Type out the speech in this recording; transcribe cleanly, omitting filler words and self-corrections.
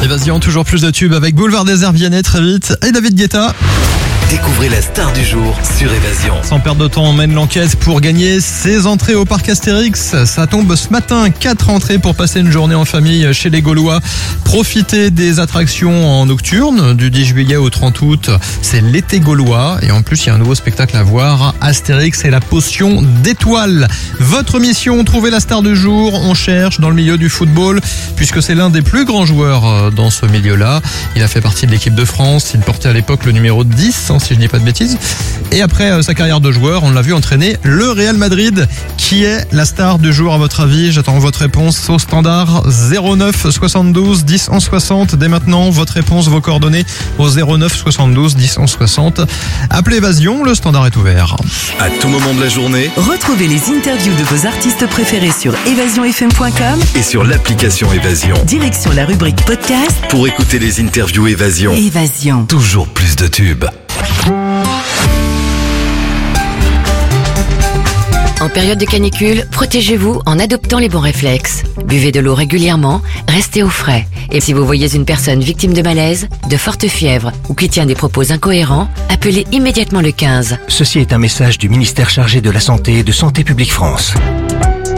Évasion, toujours plus de tubes avec Boulevard Désert Vianney très vite et David Guetta. Découvrez la star du jour sur Évasion. Sans perdre de temps, on mène l'enquête pour gagner 16 entrées au parc Astérix. Ça tombe ce matin, 4 entrées pour passer une journée en famille chez les Gaulois. Profitez des attractions en nocturne du 10 juillet au 30 août. C'est l'été gaulois et en plus il y a un nouveau spectacle à voir. Astérix et la potion d'étoiles. Votre mission, trouver la star du jour. On cherche dans le milieu du football puisque c'est l'un des plus grands joueurs dans ce milieu-là. Il a fait partie de l'équipe de France. Il portait à l'époque le numéro 10, si je dis pas de bêtises. Et après sa carrière de joueur, on l'a vu entraîner le Real Madrid. Qui est la star du jour à votre avis? J'attends votre réponse au standard 09 72 10 11 60. Dès maintenant, votre réponse, vos coordonnées au 09 72 10 11 60. Appelez Évasion, le standard est ouvert. À tout moment de la journée Retrouvez les interviews de vos artistes préférés sur évasionfm.com et sur l'application Évasion. direction la rubrique podcast. Pour écouter les interviews Évasion. Évasion. Toujours plus de tubes. En période de canicule, protégez-vous en adoptant les bons réflexes. Buvez de l'eau régulièrement, restez au frais. Et si vous voyez une personne victime de malaise, de forte fièvre ou qui tient des propos incohérents, appelez immédiatement le 15. Ceci est un message du ministère chargé de la Santé et de Santé publique France.